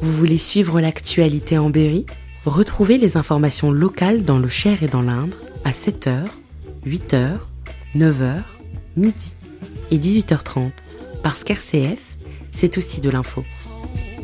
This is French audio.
Vous voulez suivre l'actualité en Berry ? Retrouvez les informations locales dans le Cher et dans l'Indre à 7h, 8h, 9h, midi et 18h30. Parce qu'RCF, c'est aussi de l'info.